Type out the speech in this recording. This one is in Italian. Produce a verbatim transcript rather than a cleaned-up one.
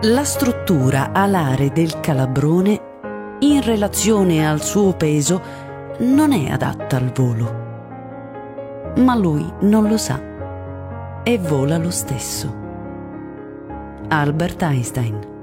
La struttura alare del calabrone, in relazione al suo peso, non è adatta al volo. Ma lui non lo sa e vola lo stesso. Albert Einstein.